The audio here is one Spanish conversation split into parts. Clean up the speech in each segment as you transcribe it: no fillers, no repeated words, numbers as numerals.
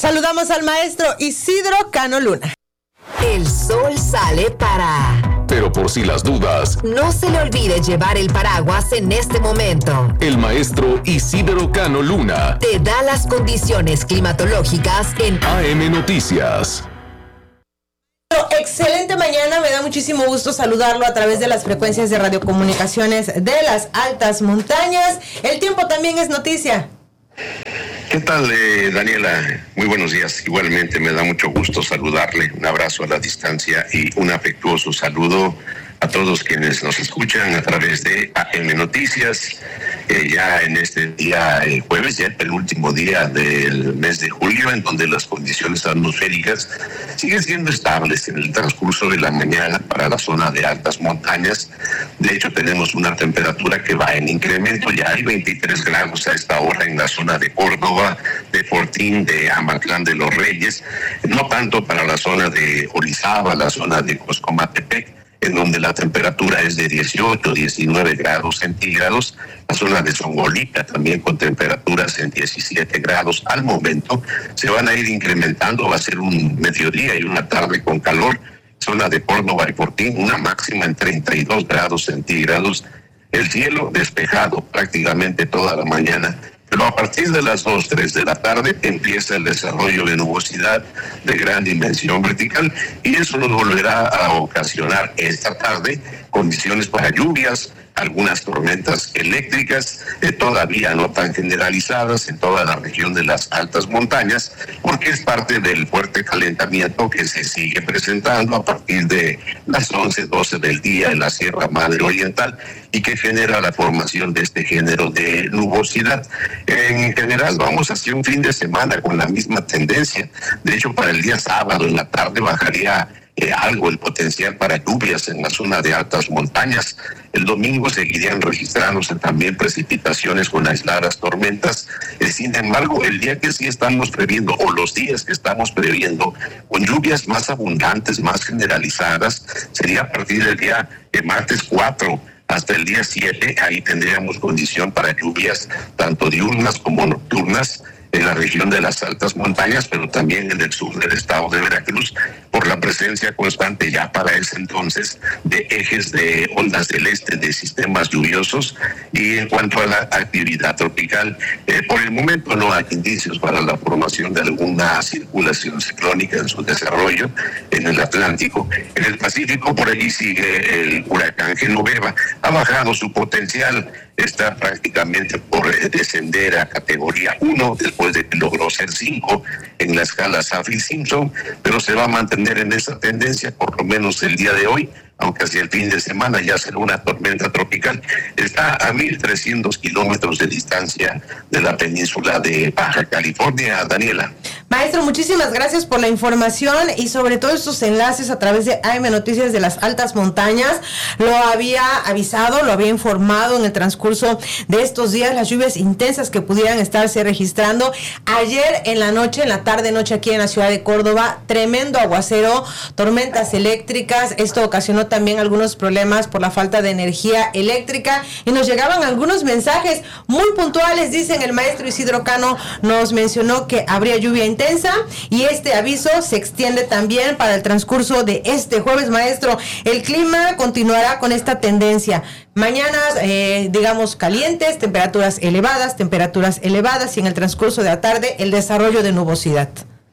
Saludamos al maestro Isidro Cano Luna. El sol sale para... Pero por si las dudas, no se le olvide llevar el paraguas en este momento. El maestro Isidro Cano Luna te da las condiciones climatológicas en AM Noticias. Excelente mañana, me da muchísimo gusto saludarlo a través de las frecuencias de radiocomunicaciones de las altas montañas. El tiempo también es noticia. ¿Qué tal, Daniela? Muy buenos días. Igualmente me da mucho gusto saludarle. Un abrazo a la distancia y un afectuoso saludo a todos quienes nos escuchan a través de AM Noticias. Ya en este día, jueves, ya el último día del mes de julio, en donde las condiciones atmosféricas siguen siendo estables en el transcurso de la mañana para la zona de altas montañas. De hecho, tenemos una temperatura que va en incremento. Ya hay 23 grados a esta hora en la zona de Córdoba, de Fortín, de Amatlán de los Reyes. No tanto para la zona de Orizaba, la zona de Coscomatepec, en donde la temperatura es de 18, 19 grados centígrados. La zona de Zongolica también con temperaturas en 17 grados. Al momento se van a ir incrementando, va a ser un mediodía y una tarde con calor. Zona de Córdoba y Fortín, una máxima en 32 grados centígrados. El cielo despejado prácticamente toda la mañana. Pero a partir de las 2, 3 de la tarde empieza el desarrollo de nubosidad de gran dimensión vertical y eso nos volverá a ocasionar esta tarde condiciones para lluvias, algunas tormentas eléctricas, todavía no tan generalizadas en toda la región de las altas montañas, porque es parte del fuerte calentamiento que se sigue presentando a partir de las 11, 12 del día en la Sierra Madre Oriental y que genera la formación de este género de nubosidad. En general vamos hacia un fin de semana con la misma tendencia. De hecho, para el día sábado en la tarde bajaría algo el potencial para lluvias en la zona de altas montañas. El domingo seguirían registrándose también precipitaciones con aisladas tormentas. Sin embargo, el día que sí estamos previendo, o los días que estamos previendo, con lluvias más abundantes, más generalizadas, sería a partir del día martes 4 hasta el día 7. Ahí tendríamos condición para lluvias tanto diurnas como nocturnas en la región de las altas montañas, pero también en el sur del estado de Veracruz, por la presencia constante ya para ese entonces de ejes de ondas del este, de sistemas lluviosos. Y en cuanto a la actividad tropical, por el momento no hay indicios para la formación de alguna circulación ciclónica en su desarrollo en el Atlántico. En el Pacífico, por allí sigue el huracán Genoveva. Ha bajado su potencial, está prácticamente por descender a categoría 1 después de que logró ser 5 en la escala Saffir-Simpson, pero se va a mantener en esa tendencia por lo menos el día de hoy, aunque hacia el fin de semana ya será una tormenta tropical. Está a 1.300 kilómetros de distancia de la península de Baja California. Daniela. Maestro, muchísimas gracias por la información y sobre todo estos enlaces a través de AM Noticias de las altas montañas. Lo había avisado, lo había informado en el transcurso de estos días, las lluvias intensas que pudieran estarse registrando. Ayer en la noche, en la tarde-noche aquí en la ciudad de Córdoba, tremendo aguacero, tormentas eléctricas. Esto ocasionó también algunos problemas por la falta de energía eléctrica y nos llegaban algunos mensajes muy puntuales. Dicen, el maestro Isidro Cano nos mencionó que habría lluvia intensa y este aviso se extiende también para el transcurso de este jueves. Maestro, el clima continuará con esta tendencia. Mañanas, digamos, calientes, temperaturas elevadas y en el transcurso de la tarde el desarrollo de nubosidad.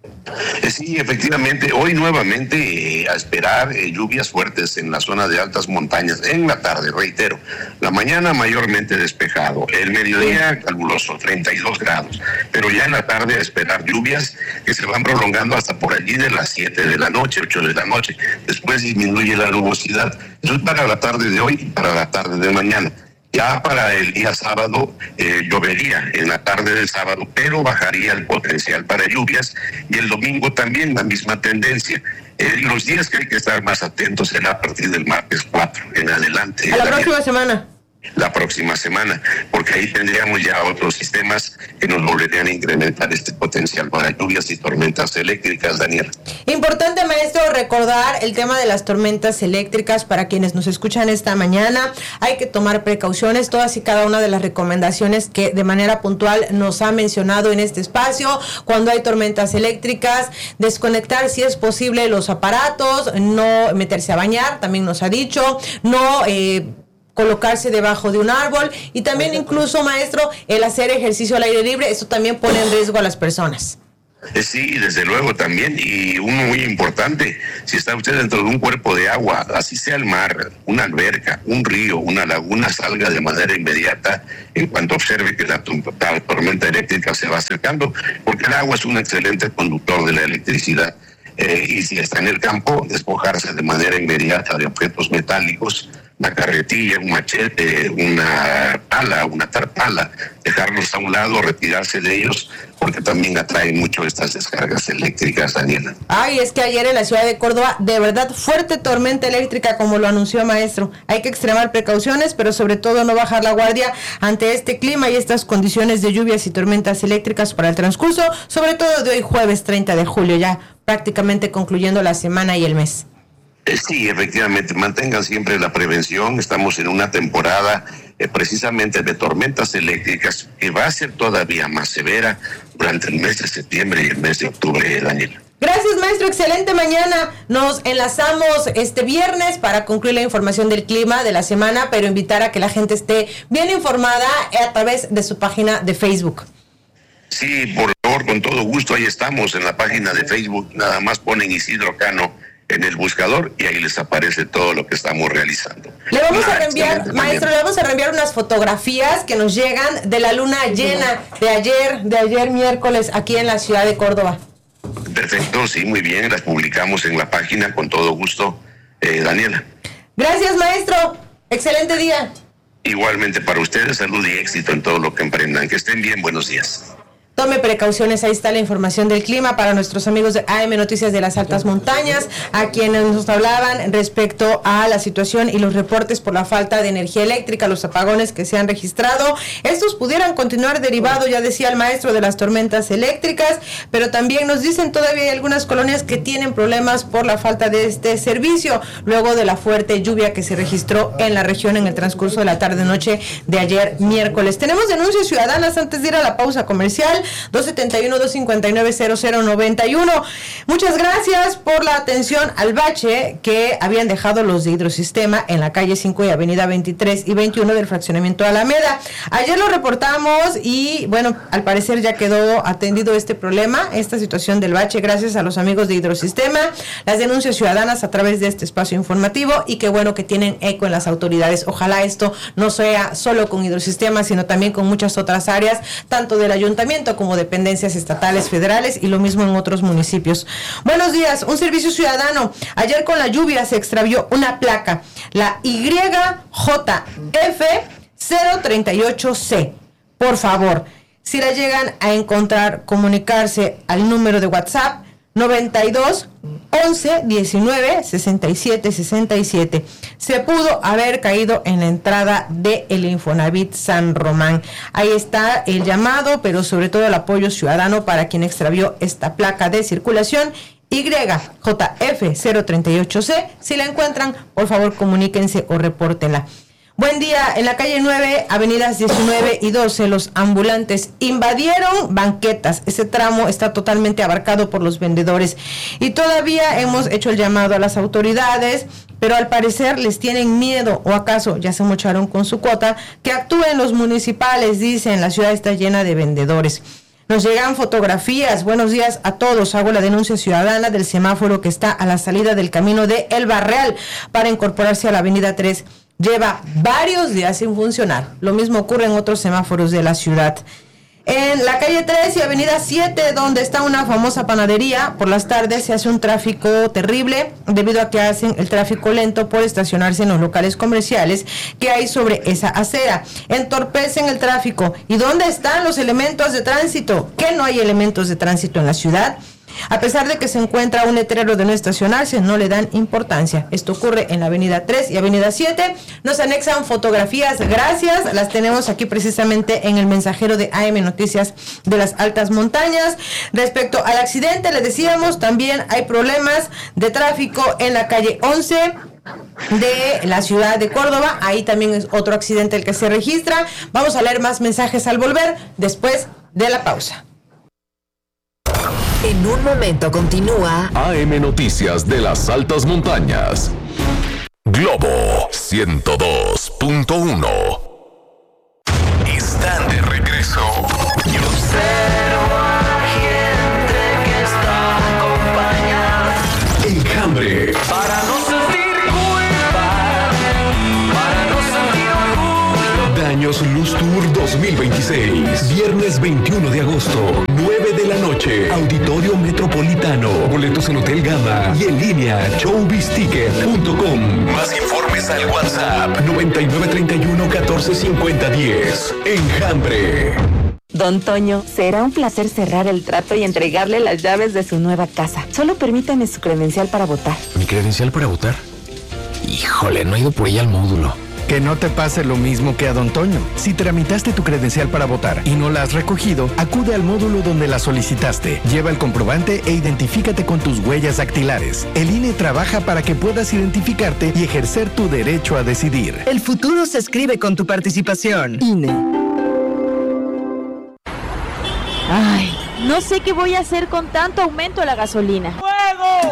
Sí, efectivamente, hoy nuevamente a esperar lluvias fuertes en la zona de altas montañas, en la tarde, reitero, la mañana mayormente despejado, el mediodía caluroso, 32 grados, pero ya en la tarde a esperar lluvias que se van prolongando hasta por allí de las 7 de la noche, 8 de la noche, después disminuye la nubosidad. Eso es para la tarde de hoy y para la tarde de mañana. Ya para el día sábado llovería en la tarde del sábado, pero bajaría el potencial para lluvias, y el domingo también la misma tendencia. Los días que hay que estar más atentos será a partir del martes 4 en adelante. A la próxima semana. la próxima semana, porque ahí tendríamos ya otros sistemas que nos volverían a incrementar este potencial para lluvias y tormentas eléctricas, Daniel. Importante, maestro, recordar el tema de las tormentas eléctricas para quienes nos escuchan esta mañana. Hay que tomar precauciones, todas y cada una de las recomendaciones que de manera puntual nos ha mencionado en este espacio. Cuando hay tormentas eléctricas, desconectar si es posible los aparatos, no meterse a bañar, también nos ha dicho, no colocarse debajo de un árbol, y también incluso, maestro, el hacer ejercicio al aire libre, eso también pone en riesgo a las personas. Sí, desde luego también, y uno muy importante, si está usted dentro de un cuerpo de agua, así sea el mar, una alberca, un río, una laguna, salga de manera inmediata en cuanto observe que la tormenta eléctrica se va acercando, porque el agua es un excelente conductor de la electricidad. Y si está en el campo, despojarse de manera inmediata de objetos metálicos, una carretilla, un machete, una pala, una tarpala, dejarlos a un lado, retirarse de ellos, porque también atraen mucho estas descargas eléctricas, Daniela. Ay, es que ayer en la ciudad de Córdoba, de verdad, fuerte tormenta eléctrica, como lo anunció maestro. Hay que extremar precauciones, pero sobre todo no bajar la guardia ante este clima y estas condiciones de lluvias y tormentas eléctricas para el transcurso, sobre todo de hoy jueves 30 de julio, ya prácticamente concluyendo la semana y el mes. Sí, efectivamente, mantengan siempre la prevención. Estamos en una temporada precisamente de tormentas eléctricas que va a ser todavía más severa durante el mes de septiembre y el mes de octubre, Daniel. Gracias, maestro, excelente mañana. Nos enlazamos este viernes para concluir la información del clima de la semana, pero invitar a que la gente esté bien informada a través de su página de Facebook. Sí, por favor, con todo gusto, ahí estamos en la página de Facebook, nada más ponen Isidro Cano en el buscador y ahí les aparece todo lo que estamos realizando. Le vamos a reenviar, maestro, le vamos a reenviar unas fotografías que nos llegan de la luna llena de ayer miércoles aquí en la ciudad de Córdoba. Perfecto, sí, muy bien, las publicamos en la página con todo gusto, Daniela. Gracias, maestro, excelente día. Igualmente para ustedes, salud y éxito en todo lo que emprendan. Que estén bien, buenos días. Tome precauciones, ahí está la información del clima para nuestros amigos de AM Noticias de las Altas Montañas, a quienes nos hablaban respecto a la situación y los reportes por la falta de energía eléctrica, los apagones que se han registrado. Estos pudieran continuar derivados, ya decía el maestro, de las tormentas eléctricas, pero también nos dicen todavía hay algunas colonias que tienen problemas por la falta de este servicio, luego de la fuerte lluvia que se registró en la región en el transcurso de la tarde-noche de ayer miércoles. Tenemos denuncias ciudadanas antes de ir a la pausa comercial. 271-259-0091. Muchas gracias por la atención al bache que habían dejado los de Hidrosistema en la calle 5 y avenida 23 y 21 del fraccionamiento Alameda. Ayer lo reportamos y bueno, al parecer ya quedó atendido este problema, esta situación del bache, gracias a los amigos de Hidrosistema, las denuncias ciudadanas a través de este espacio informativo, y qué bueno que tienen eco en las autoridades. Ojalá esto no sea solo con Hidrosistema, sino también con muchas otras áreas, tanto del ayuntamiento como dependencias estatales, federales, y lo mismo en otros municipios. Buenos días, un servicio ciudadano. Ayer con la lluvia se extravió una placa, la YJF038C. Por favor, si la llegan a encontrar, comunicarse al número de WhatsApp 92 11 19 67 67. Se pudo haber caído en la entrada de el Infonavit San Román. Ahí está el llamado, pero sobre todo el apoyo ciudadano para quien extravió esta placa de circulación YJF038C. Si la encuentran, por favor comuníquense o repórtenla. Buen día, en la calle 9, avenidas 19 y 12, los ambulantes invadieron banquetas. Ese tramo está totalmente abarcado por los vendedores y todavía hemos hecho el llamado a las autoridades, pero al parecer les tienen miedo, o acaso ya se mocharon con su cuota, que actúen los municipales. Dicen, la ciudad está llena de vendedores. Nos llegan fotografías. Buenos días a todos. Hago la denuncia ciudadana del semáforo que está a la salida del camino de El Barreal para incorporarse a la avenida 3. Lleva varios días sin funcionar. Lo mismo ocurre en otros semáforos de la ciudad. En la calle 3 y avenida 7, donde está una famosa panadería, por las tardes se hace un tráfico terrible debido a que hacen el tráfico lento por estacionarse en los locales comerciales que hay sobre esa acera. Entorpecen el tráfico. ¿Y dónde están los elementos de tránsito? ¿Que no hay elementos de tránsito en la ciudad? A pesar de que se encuentra un letrero de no estacionarse, no le dan importancia. Esto ocurre en la avenida 3 y avenida 7. Nos anexan fotografías, gracias, las tenemos aquí precisamente en el mensajero de AM Noticias de las Altas Montañas. Respecto al accidente, le decíamos, también hay problemas de tráfico en la calle 11 de la ciudad de Córdoba. Ahí también es otro accidente el que se registra. Vamos a leer más mensajes al volver, después de la pausa. En un momento continúa AM Noticias de las Altas Montañas. Globo 102.1. Están de regreso. Yo observo a la gente que está acompañada. Enjambre. Para no sentir culpa, para no sentir orgullo. Daños Luz Tour 2026. Viernes 21 de agosto, 9 de la noche. Auditorio Metropolitano. Boletos en Hotel Gama y en línea showbizticket.com. Más informes al WhatsApp 9931-145010. Enjambre. Don Toño, será un placer cerrar el trato y entregarle las llaves de su nueva casa. Solo permítame su credencial para votar. ¿Mi credencial para votar? Híjole, no he ido por ella al módulo. Que no te pase lo mismo que a Don Toño. Si tramitaste tu credencial para votar y no la has recogido, acude al módulo donde la solicitaste. Lleva el comprobante e identifícate con tus huellas dactilares. El INE trabaja para que puedas identificarte y ejercer tu derecho a decidir. El futuro se escribe con tu participación. INE. Ay, no sé qué voy a hacer con tanto aumento de la gasolina. ¡Fuego!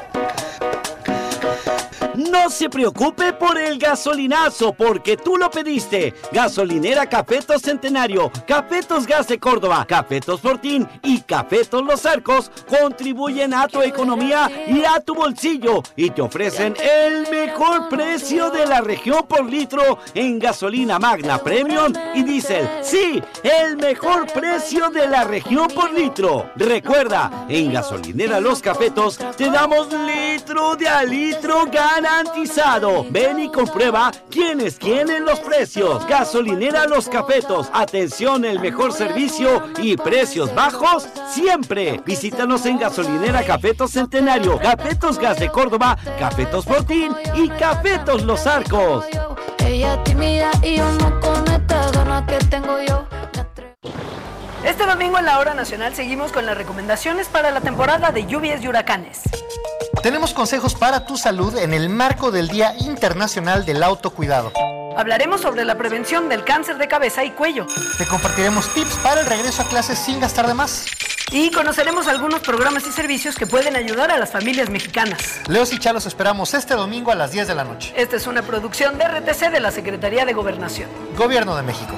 No se preocupe por el gasolinazo, porque tú lo pediste. Gasolinera Cafetos Centenario, Cafetos Gas de Córdoba, Cafetos Fortín y Cafetos Los Arcos contribuyen a tu economía y a tu bolsillo y te ofrecen el mejor precio de la región por litro en gasolina Magna Premium y Diesel. Sí, el mejor precio de la región por litro. Recuerda, en Gasolinera Los Cafetos te damos litro de a litro garantizado. Ven y comprueba quién es quién en los precios. Gasolinera Los Cafetos. Atención, el mejor servicio y precios bajos siempre. Visítanos en Gasolinera Cafetos Centenario, Cafetos Gas de Córdoba, Cafetos Fortín y Cafetos Los Arcos. Ella tímida y yo no con esta gana que tengo yo. Este domingo en la Hora Nacional seguimos con las recomendaciones para la temporada de lluvias y huracanes. Tenemos consejos para tu salud en el marco del Día Internacional del Autocuidado. Hablaremos sobre la prevención del cáncer de cabeza y cuello. Te compartiremos tips para el regreso a clases sin gastar de más. Y conoceremos algunos programas y servicios que pueden ayudar a las familias mexicanas. Leos y Chalos esperamos este domingo a las 10 de la noche. Esta es una producción de RTC de la Secretaría de Gobernación. Gobierno de México.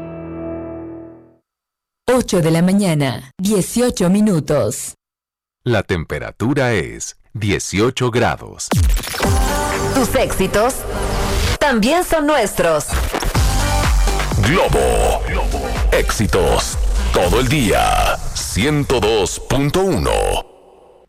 8 de la mañana, 18 minutos. La temperatura es 18 grados. Tus éxitos también son nuestros. Globo. Éxitos todo el día. 102.1.